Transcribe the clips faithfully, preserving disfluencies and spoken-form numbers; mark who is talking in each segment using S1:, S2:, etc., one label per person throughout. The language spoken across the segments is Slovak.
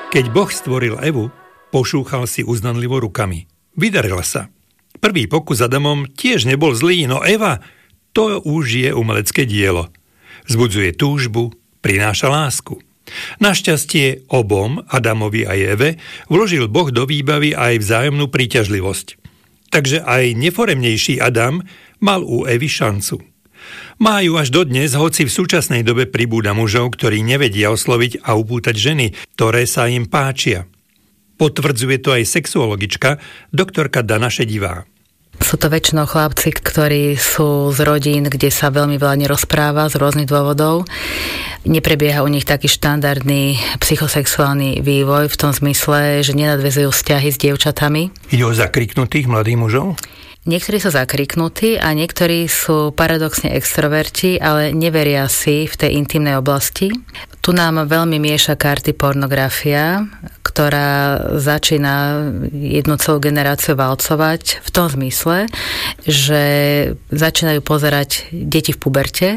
S1: Keď Boh stvoril Evu, pošúchal si uznanlivo rukami. Vydarila sa. Prvý pokus s Adamom tiež nebol zlý, no Eva, to už je umelecké dielo. Vzbudzuje túžbu, prináša lásku. Našťastie obom, Adamovi aj Eve, vložil Boh do výbavy aj vzájomnú príťažlivosť. Takže aj neforemnejší Adam mal u Evy šancu. Má ju až dodnes, hoci v súčasnej dobe pribúda mužov, ktorí nevedia osloviť a upútať ženy, ktoré sa im páčia. Potvrdzuje to aj sexuologička, doktorka Dana Šedivá.
S2: Sú to väčšinou chlapci, ktorí sú z rodín, kde sa veľmi veľa nerozpráva z rôznych dôvodov. Neprebieha u nich taký štandardný psychosexuálny vývoj v tom zmysle, že nenadväzujú vzťahy s dievčatami.
S1: Ide o zakriknutých mladých mužov?
S2: Niektorí sú zakriknutí a niektorí sú paradoxne extroverti, ale neveria si v tej intimnej oblasti. Tu nám veľmi mieša karty pornografia, ktorá začína jednu celú generáciu valcovať v tom zmysle, že začínajú pozerať deti v puberte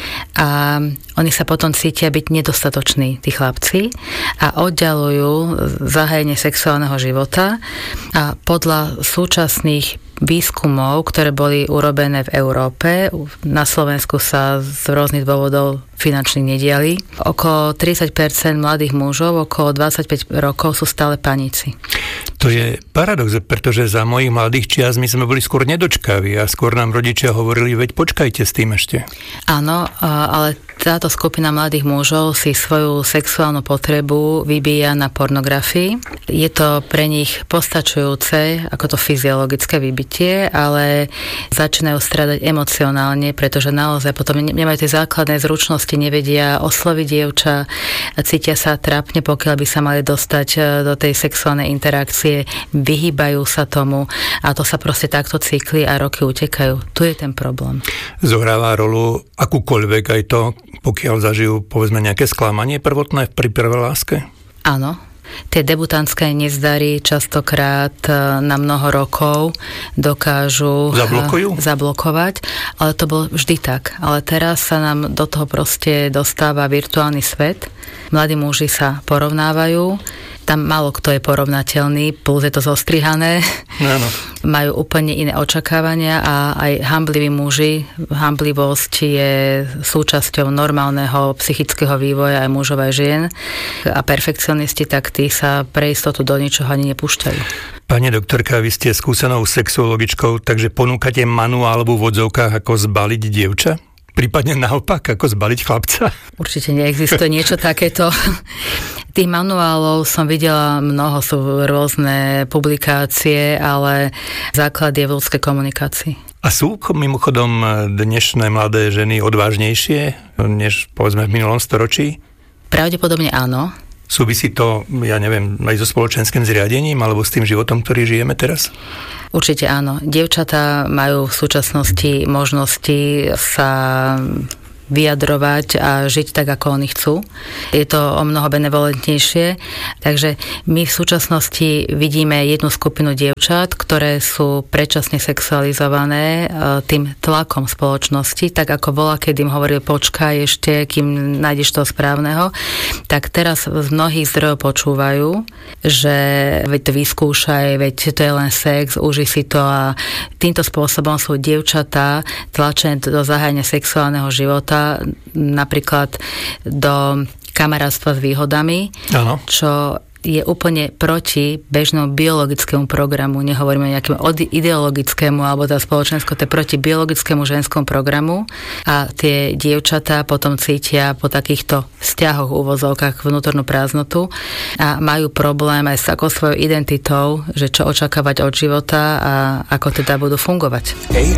S2: a oni sa potom cítia byť nedostatoční, tí chlapci, a oddialujú zahájenie sexuálneho života a podľa súčasných výskumov, ktoré boli urobené v Európe, na Slovensku sa z rôznych dôvodov finančných nediali, okolo tridsať percent mladých mužov, okolo dvadsaťpäť rokov sú stále paníci.
S1: To je paradox, pretože za mojich mladých čias my sme boli skôr nedočkaví a skôr nám rodičia hovorili, veď počkajte s tým ešte.
S2: Áno, ale táto skupina mladých mužov si svoju sexuálnu potrebu vybíja na pornografii. Je to pre nich postačujúce, ako to fyziologické vybitie, ale začínajú stradať emocionálne, pretože naozaj potom nemajú tie základné zručnosti, nevedia osloviť dievča, cítia sa trápne, pokiaľ by sa mali dostať do tej sexuálnej interakcie, vyhýbajú sa tomu a to sa proste takto cykli a roky utekajú. Tu je ten problém.
S1: Zohráva rolu akúkoľvek aj to, pokiaľ zažijú, povedzme, nejaké sklamanie prvotné pri prvej láske?
S2: Áno. Tie debutantské nezdary častokrát na mnoho rokov dokážu
S1: Zablokujú?
S2: zablokovať, ale to bolo vždy tak. Ale teraz sa nám do toho proste dostáva virtuálny svet. Mladí muži sa porovnávajú, tam málo kto je porovnateľný, plus je to zostrihané. Áno. Majú úplne iné očakávania a aj hambliví muži, hamblivosť je súčasťou normálneho psychického vývoja aj mužov aj žien a perfekcionisti, tak tí sa pre istotu do ničoho ani nepúšťajú.
S1: Pani doktorka, vy ste skúsenou sexuologičkou, takže ponúkate manuál v úvodzovkách, ako zbaliť dievča? Prípadne naopak, ako zbaliť chlapca?
S2: Určite neexistuje niečo takéto. Tých manuálov som videla mnoho, sú rôzne publikácie, ale základ je v ľudskej komunikácii.
S1: A sú mimochodom dnešné mladé ženy odvážnejšie, než povedzme v minulom storočí?
S2: Pravdepodobne áno.
S1: Súvisí to, ja neviem, aj so spoločenským zriadením alebo s tým životom, ktorý žijeme teraz?
S2: Určite áno. Dievčatá majú v súčasnosti možnosti sa vyjadrovať a žiť tak, ako oni chcú. Je to o mnoho benevolentnejšie. Takže my v súčasnosti vidíme jednu skupinu dievčat, ktoré sú predčasne sexualizované tým tlakom spoločnosti, tak ako bola, keď im hovorili počkaj ešte, kým nájdeš toho správneho, tak teraz z mnohých zdrojov počúvajú, že veď to vyskúšaj, veď to je len sex, uži si to, a týmto spôsobom sú dievčatá tlačené do zahájenia sexuálneho života, napríklad do kamarátstva s výhodami, ano. Čo je úplne proti bežnému biologickému programu. Nehovoríme o nejakému ideologickému alebo teda spoločensko, to je proti biologickému ženskému programu a tie dievčatá potom cítia po takýchto vzťahoch, úvozovkách vnútornú prázdnotu a majú problém aj s takou svojou identitou, že čo očakávať od života a ako teda budú fungovať.